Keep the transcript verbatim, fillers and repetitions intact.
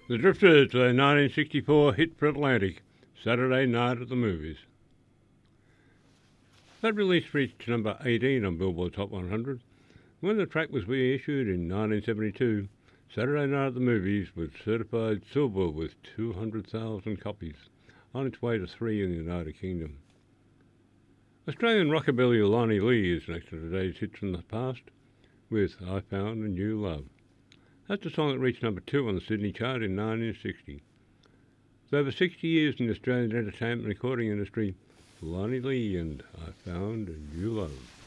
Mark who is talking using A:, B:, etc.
A: The Drifters, their nineteen sixty-four hit for Atlantic, Saturday Night at the Movies. That release reached number eighteen on Billboard Top one hundred. When the track was reissued in nineteen seventy-two, Saturday Night at the Movies was certified silver with two hundred thousand copies, on its way to three in the United Kingdom. Australian rockabilly Lonnie Lee is next to today's hits from the past, with I Found a New Love. That's a song that reached number two on the Sydney chart in nineteen sixty. With over sixty years in the Australian entertainment recording industry, Lonnie Lee and I Found a New Love.